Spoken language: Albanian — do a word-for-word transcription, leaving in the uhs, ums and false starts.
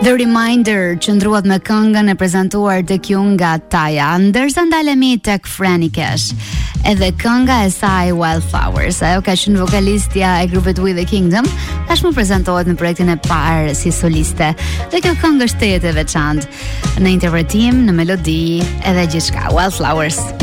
The Reminder qëndruat me këngën e prezantuar të Q nga Taja, ndërsa ndalemi tek Franny Cash. Edhe kënga e saj Wildflowers, ajo ka qenë vokalistja e grupit We The Kingdom, tashmë prezantohet në projektin e parë si soliste. Dhe kjo këngë është tejet e veçantë në interpretim, në melodi edhe gjithçka. Wildflowers.